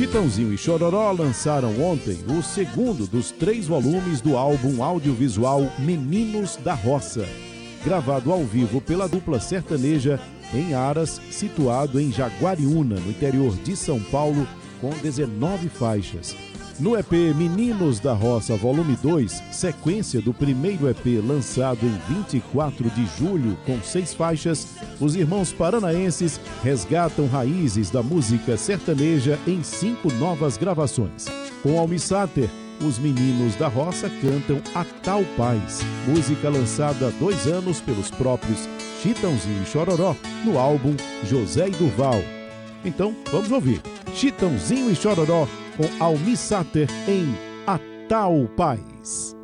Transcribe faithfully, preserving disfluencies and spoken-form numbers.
Chitãozinho e Chororó lançaram ontem o segundo dos três volumes do álbum audiovisual Meninos da Roça, gravado ao vivo pela dupla sertaneja em Aras, situado em Jaguariúna, no interior de São Paulo, com dezenove faixas. No E P Meninos da Roça Volume dois, sequência do primeiro E P lançado em vinte e quatro de julho com seis faixas, os irmãos paranaenses resgatam raízes da música sertaneja em cinco novas gravações. Com Almi Sater, os Meninos da Roça cantam A Tal Paz, música lançada há dois anos pelos próprios Chitãozinho e Chororó no álbum José e Durval. Então, vamos ouvir Chitãozinho e Chororó com Almi Sater em A Tal Paz.